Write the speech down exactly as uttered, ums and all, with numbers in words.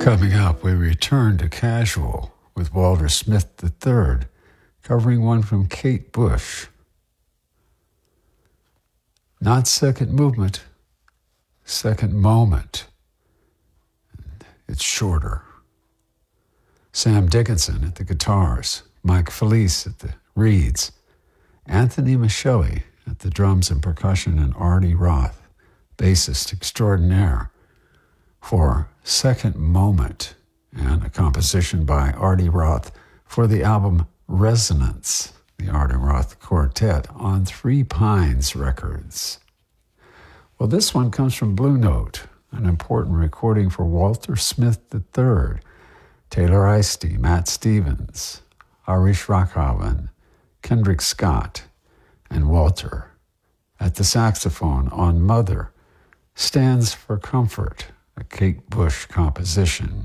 Coming up, we return to Casual with Walter Smith the third, covering one from Kate Bush. Not second movement, second moment. It's shorter. Sam Dickinson at the guitars, Mike Felice at the reeds, Anthony Michelli at the drums and percussion, and Artie Roth, bassist extraordinaire, for Second Moment, and a composition by Artie Roth for the album Resonance, the Artie Roth Quartet, on Three Pines Records. Well, this one comes from Blue Note, an important recording for Walter Smith the third, Taylor Eiste, Matt Stevens, Arish Rakhavan, Kendrick Scott, and Walter. At the saxophone on Mother, Stands for Comfort, a Kate Bush composition.